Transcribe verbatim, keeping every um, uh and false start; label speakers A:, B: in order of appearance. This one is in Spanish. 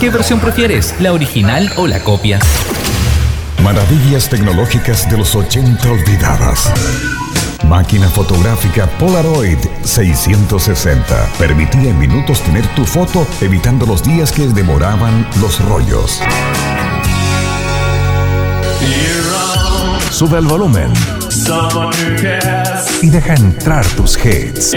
A: ¿Qué versión prefieres? ¿La original o la copia?
B: Maravillas tecnológicas de los ochenta olvidadas. Máquina fotográfica Polaroid seiscientos sesenta. Permitía en minutos tener tu foto, evitando los días que demoraban los rollos. Sube el volumen y deja entrar tus hits.